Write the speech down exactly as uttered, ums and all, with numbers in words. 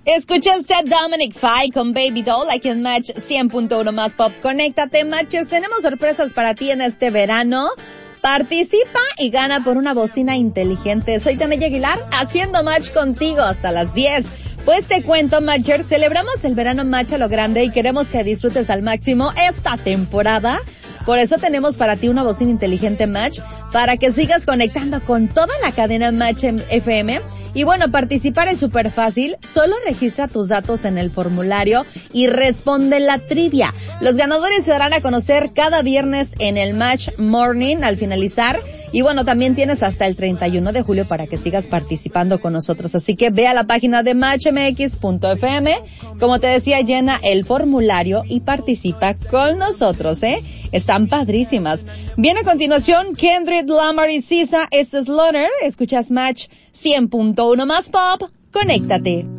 Escuchaste a Dominic Fike con Baby Doll aquí en Match cien punto uno más Pop. Conéctate, Matchers. Tenemos sorpresas para ti en este verano. Participa y gana por una bocina inteligente. Soy Tanaya Aguilar, haciendo match contigo hasta las diez. Pues te cuento, Matchers, celebramos el verano Match a lo grande y queremos que disfrutes al máximo esta temporada. Por eso tenemos para ti una bocina inteligente Match para que sigas conectando con toda la cadena Match F M. Y bueno, participar es súper fácil. Solo registra tus datos en el formulario y responde la trivia. Los ganadores se darán a conocer cada viernes en el Match Morning al finalizar. Y bueno, también tienes hasta el treinta y uno de julio para que sigas participando con nosotros. Así que ve a la página de match m x punto f m. Como te decía, llena el formulario y participa con nosotros, ¿eh? Están padrísimas. Viene a continuación Kendrick Lamar y Sisa. Esto es Loner. Escuchas Match cien punto uno más Pop. Conéctate.